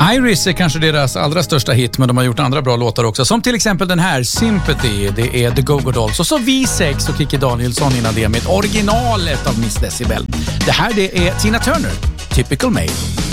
Iris är kanske deras allra största hit, men de har gjort andra bra låtar också. Som till exempel den här, Sympathy. Det är The Go-Go Dolls. Och så V6 och Kikki Danielsson innan det med originalet av Miss Decibel. Det här det är Tina Turner, Typical Male.